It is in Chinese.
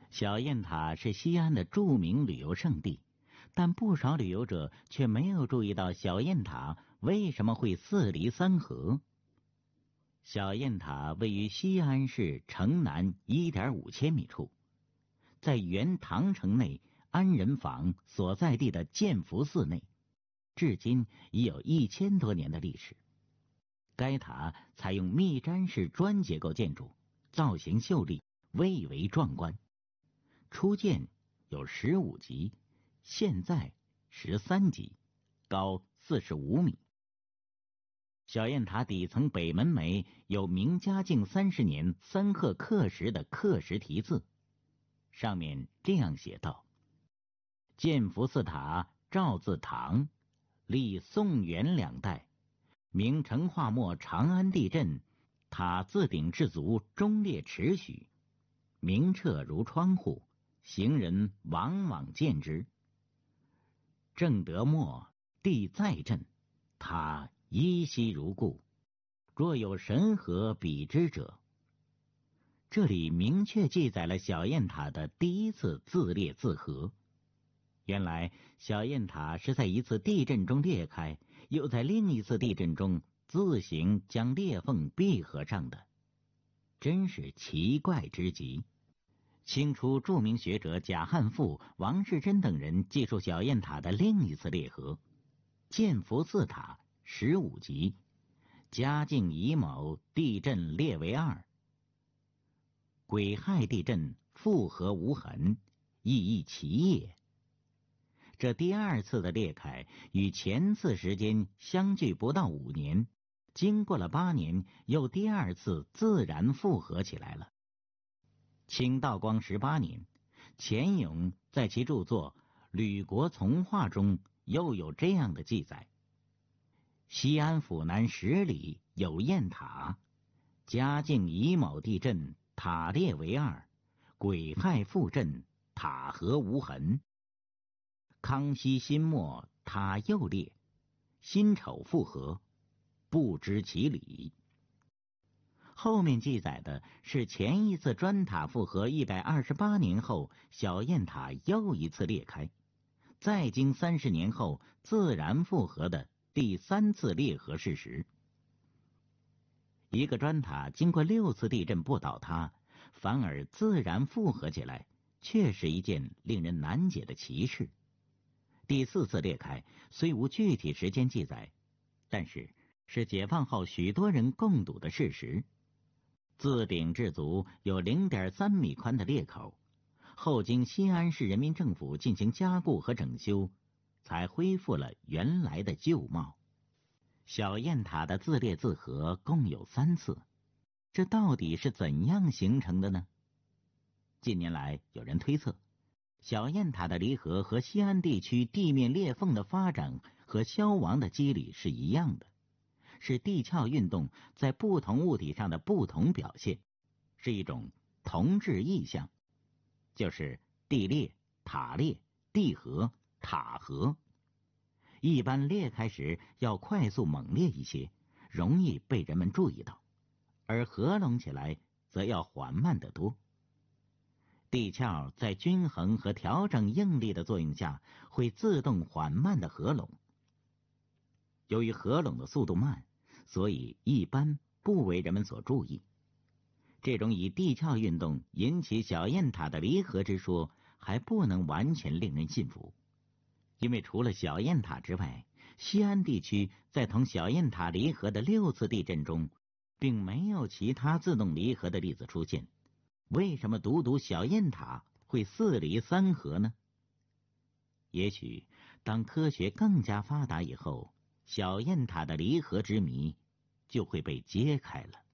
小雁塔是西安的著名旅游胜地，但不少旅游者却没有注意到小雁塔为什么会四离三合。小雁塔位于西安市城南 1.5千米处，在原唐城内安仁坊所在地的建福寺内，至今已有1000多年的历史。该塔采用密毡式砖结构建筑，造型秀丽，蔚为壮观。初建有15级，现在13级，高45米。小雁塔底层北门楣有明嘉靖30年3贺刻石的刻石题字，上面这样写道：建福寺塔赵字堂，历宋元2代，明成化末长安地震，塔自顶至足中裂尺许，明澈如窗户，行人往往见之。正德末地再震，塔依稀如故，若有神合比之者。这里明确记载了小雁塔的第一次自裂自合。原来小雁塔是在一次地震中裂开，又在另一次地震中自行将裂缝闭合上的，真是奇怪之极。清初著名学者贾汉赋、王士祯等人记述小雁塔的另一次裂合：建福寺塔15级，嘉靖乙卯地震裂为2，癸亥地震复合无痕，意义其也。这第二次的裂开与前次时间相距不到5年，经过了8年，又第二次自然复合起来了。清道光18年，钱永在其著作《吕国从话》中又有这样的记载：西安府南10里有雁塔，嘉靖乙卯地震，塔裂为2，癸亥复震，塔合无痕。康熙辛末，塔又裂，辛丑复合，不知其理。后面记载的是前一次砖塔复合128年后，小雁塔又一次裂开，再经30年后自然复合的第3次裂合事实。一个砖塔经过6次地震不倒塌，反而自然复合起来，确是一件令人难解的奇事。第4次裂开虽无具体时间记载，但是解放后许多人共睹的事实。自顶至足有 0.3 米宽的裂口，后经西安市人民政府进行加固和整修，才恢复了原来的旧貌。小雁塔的自裂自合共有3次，这到底是怎样形成的呢？近年来有人推测，小雁塔的离合和西安地区地面裂缝的发展和消亡的机理是一样的，是地壳运动在不同物体上的不同表现，是一种同质异象，就是地裂、塔裂、地合、塔合。一般裂开时要快速猛烈一些，容易被人们注意到，而合拢起来则要缓慢得多。地壳在均衡和调整应力的作用下，会自动缓慢地合拢。由于合拢的速度慢，所以一般不为人们所注意。这种以地壳运动引起小雁塔的离合之说，还不能完全令人信服。因为除了小雁塔之外，西安地区在同小雁塔离合的6次地震中，并没有其他自动离合的例子出现。为什么独独小雁塔会4离3合呢？也许当科学更加发达以后，小雁塔的离合之谜就会被揭开了。